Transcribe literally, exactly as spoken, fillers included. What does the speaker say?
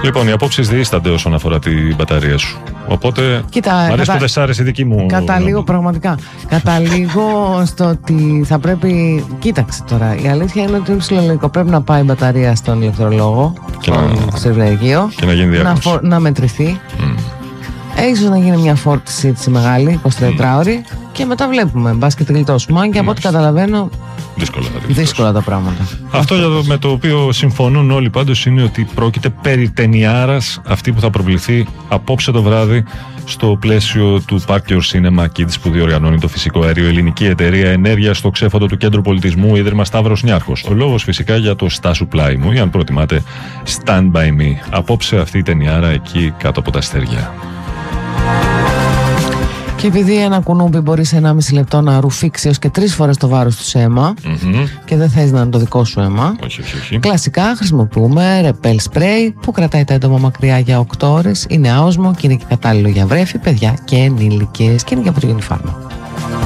Λοιπόν, οι απόψεις διείστανται όσον αφορά την μπαταρία σου. Οπότε, κοίτα, μ' αρέσει κατα... που δεν σ' άρεσε η δική μου. Καταλήγω πραγματικά. Καταλήγω στο ότι θα πρέπει. Κοίταξε τώρα. Η αλήθεια είναι ότι είναι ψηλολογικό. Πρέπει να πάει η μπαταρία στον ηλεκτρολόγο, Και στον να- στο ευλεργείο, Και να γίνει να, διάγνωση. φο... να μετρηθεί. Mm. Ε, ίσως να γίνει μια φόρτιση έτσι μεγάλη, εικοσιτετράωρη, και μετά βλέπουμε. Μπας και τη γλιτώσουμε. Αν και από ό,τι Μάλιστα. καταλαβαίνω, Δύσκολα θα δει. δύσκολα τα πράγματα. Αυτό για το- με το οποίο συμφωνούν όλοι πάντως είναι ότι πρόκειται περί ταινιάρας αυτή που θα προβληθεί απόψε το βράδυ στο πλαίσιο του Park Your Cinema Kids που διοργανώνει το Φυσικό Αέριο Ελληνική Εταιρεία Ενέργειας στο ξέφωτο του Κέντρου Πολιτισμού Ίδρυμα Σταύρος Νιάρχος. Ο λόγος φυσικά για το στάσου πλάι μου ή αν προτιμάτε Stand By Me. Απόψε αυτή η ταινιάρα εκεί κάτω από τα αστέρια. Και επειδή ένα κουνούπι μπορεί σε ενάμιση λεπτό να ρουφήξει έως και τρεις φορές το βάρος του σε αίμα, Μμμ. και δεν θες να είναι το δικό σου αίμα, Όχι, όχι, όχι. κλασικά χρησιμοποιούμε ρεπέλ σπρέι που κρατάει τα έντομα μακριά για οκτώ ώρες, είναι άοσμο και είναι και κατάλληλο για βρέφη, παιδιά και ενήλικες και είναι και από το Unifarma.